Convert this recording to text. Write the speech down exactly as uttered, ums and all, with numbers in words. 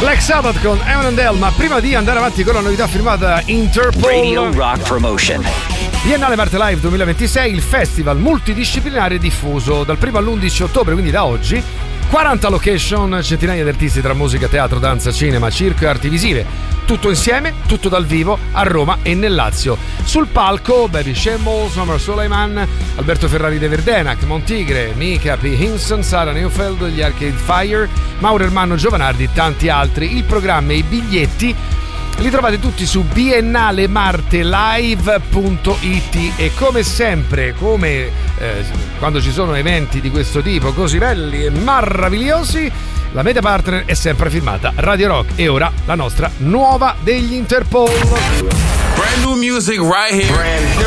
Black Sabbath con Eminem, ma prima di andare avanti con la novità firmata Interpol, Radio Rock Promotion. Biennale Marte Live duemilaventisei, il festival multidisciplinare diffuso dal primo all'undici ottobre, quindi da oggi. quaranta location, centinaia di artisti tra musica, teatro, danza, cinema, circo e arti visive. Tutto insieme, tutto dal vivo a Roma e nel Lazio. Sul palco Baby Shambles, Omar Soleiman, Alberto Ferrari de Verdenac, Montigre, Mika P. Hinson, Sara Neufeld, gli Arcade Fire, Mauro Ermanno Giovanardi e tanti altri. Il programma e i biglietti li trovate tutti su biennalemartelive punto it e come sempre, come eh, quando ci sono eventi di questo tipo così belli e meravigliosi, la media partner è sempre firmata Radio Rock. E ora la nostra nuova degli Interpol. Brand new music right here. Brand